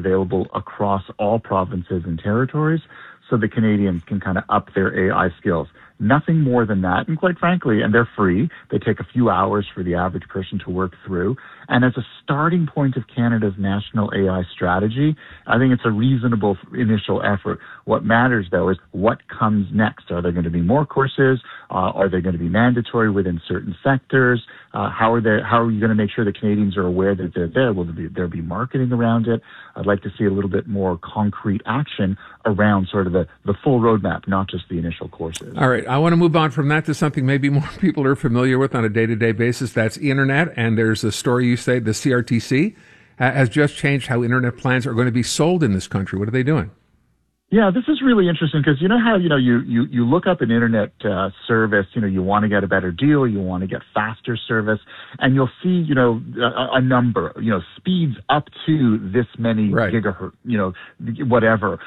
available across all provinces and territories so the Canadians can kind of up their AI skills. Nothing more than that. And quite frankly, and they're free. They take a few hours for the average person to work through. And as a starting point of Canada's national AI strategy, I think it's a reasonable initial effort. What matters, though, is what comes next. Are there going to be more courses? Are they going to be mandatory within certain sectors? How are you going to make sure the Canadians are aware that they're there? Will there be marketing around it? I'd like to see a little bit more concrete action around sort of the full roadmap, not just the initial courses. All right. I want to move on from that to something maybe more people are familiar with on a day-to-day basis. That's internet. And there's a story you say the CRTC has just changed how internet plans are going to be sold in this country. What are they doing? Yeah, this is really interesting because you know how, you look up an internet service, you want to get a better deal, you want to get faster service, and you'll see, a number, speeds up to this many gigahertz, whatever,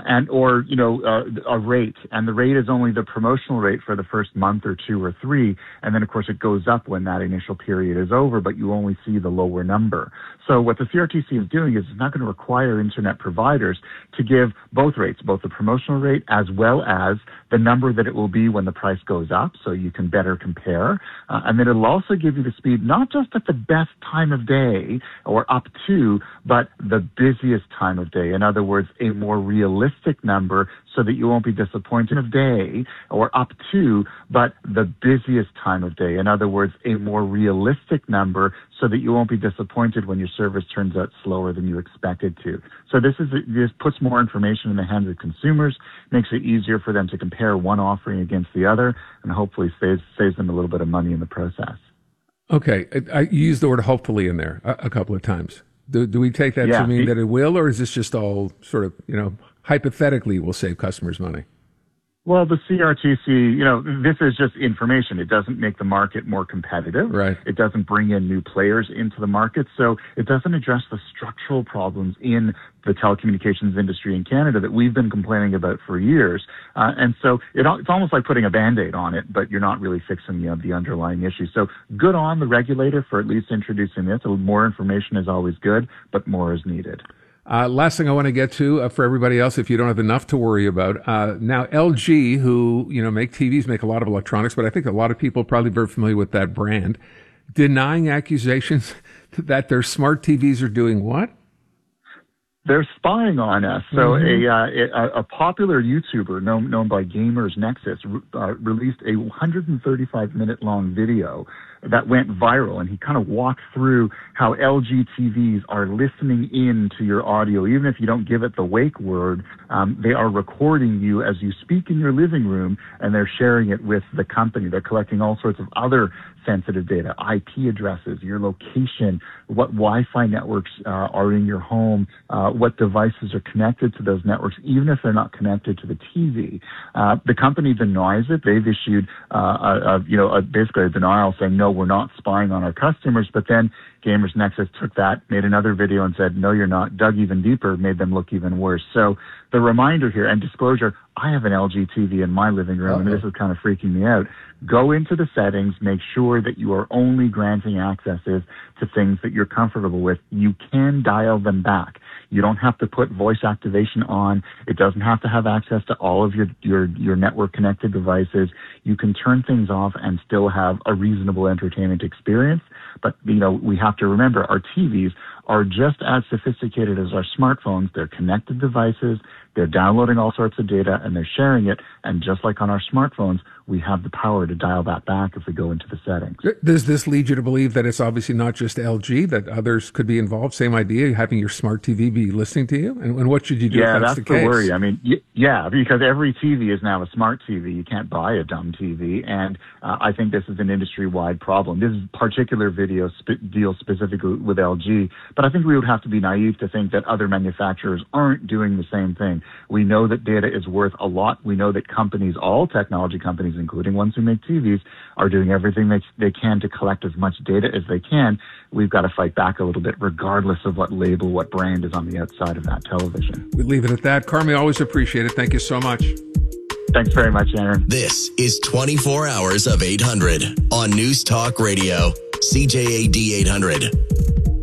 a rate. And the rate is only the promotional rate for the first month or two or three. And then, of course, it goes up when that initial period is over, but you only see the lower number. So what the CRTC is doing is it's not going to require internet providers to give both rates, both the promotional rate as well as the number that it will be when the price goes up, so you can better compare. And then it'll also give you the speed not just at the best time of day or up to, but the busiest time of day. In other words, a more realistic number so that you won't be disappointed of day or up to, but the busiest time of day. In other words, a more realistic number so that you won't be disappointed when your service turns out slower than you expected to. So this puts more information in the hands of consumers, makes it easier for them to compare one offering against the other, and hopefully saves them a little bit of money in the process. Okay. You used the word hopefully in there a couple of times. Do we take that to mean that it will, or is this just all sort of, hypothetically will save customers money? Well, the CRTC, this is just information. It doesn't make the market more competitive. Right. It doesn't bring in new players into the market. So it doesn't address the structural problems in the telecommunications industry in Canada that we've been complaining about for years. And so it's almost like putting a Band-Aid on it, but you're not really fixing the underlying issue. So good on the regulator for at least introducing this. More information is always good, but more is needed. Last thing I want to get to for everybody else, if you don't have enough to worry about, now LG, who, make TVs, make a lot of electronics, but I think a lot of people are probably very familiar with that brand, denying accusations that their smart TVs are doing what? They're spying on us. So a popular YouTuber known by Gamers Nexus released a 135-minute long video that went viral, and he kind of walked through how LG TVs are listening in to your audio. Even if you don't give it the wake word, they are recording you as you speak in your living room, and they're sharing it with the company. They're collecting all sorts of other sensitive data, IP addresses, your location, what Wi-Fi networks are in your home, what devices are connected to those networks, even if they're not connected to the TV. The company denies it. They've issued basically a denial saying, no, we're not spying on our customers. But then Gamers Nexus took that, made another video and said, no, you're not, dug even deeper, made them look even worse. So the reminder here and disclosure, I have an LG TV in my living room, and this is kind of freaking me out. Go into the settings, make sure that you are only granting accesses to things that you're comfortable with. You can dial them back. You don't have to put voice activation on. It doesn't have to have access to all of your network connected devices. You can turn things off and still have a reasonable entertainment experience. But, we have to remember our TVs are just as sophisticated as our smartphones. They're connected devices. They're downloading all sorts of data and they're sharing it. And just like on our smartphones, we have the power to dial that back if we go into the settings. Does this lead you to believe that it's obviously not just LG, that others could be involved? Same idea, having your smart TV be listening to you? And what should you do if that's the case? Yeah, that's the worry. I mean, because every TV is now a smart TV. You can't buy a dumb TV. And I think this is an industry-wide problem. This particular video deals specifically with LG. But I think we would have to be naive to think that other manufacturers aren't doing the same thing. We know that data is worth a lot. We know that companies, all technology companies, including ones who make TVs, are doing everything they can to collect as much data as they can. We've got to fight back a little bit, regardless of what label, what brand is on the outside of that television. We leave it at that. Carmi, always appreciate it. Thank you so much. Thanks very much, Aaron. This is 24 Hours of 800 on News Talk Radio, CJAD 800.